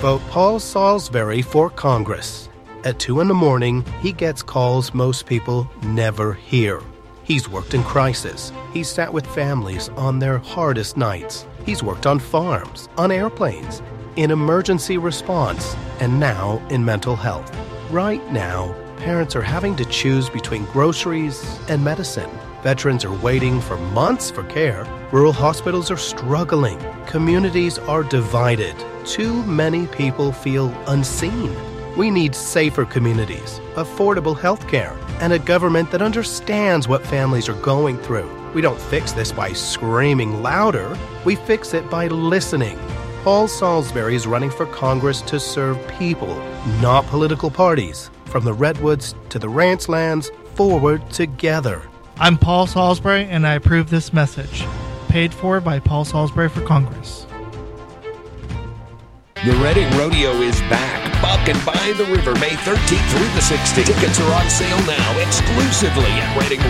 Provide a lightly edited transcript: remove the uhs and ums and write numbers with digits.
Vote Paul Salisbury for Congress. At 2 a.m, he gets calls most people never hear. He's worked in crisis. He's sat with families on their hardest nights. He's worked on farms, on airplanes, in emergency response, and now in mental health. Right now, parents are having to choose between groceries and medicine. Veterans are waiting for months for care. Rural hospitals are struggling. Communities are divided. Too many people feel unseen. We need safer communities, affordable health care, and a government that understands what families are going through. We don't fix this by screaming louder. We fix it by listening. Paul Salisbury is running for Congress to serve people, not political parties. From the Redwoods to the ranch lands, forward together. I'm Paul Salisbury, and I approve this message. Paid for by Paul Salisbury for Congress. The Reading Rodeo is back. Buck and by the River, May 13th through the 16th. Tickets are on sale now exclusively at Reading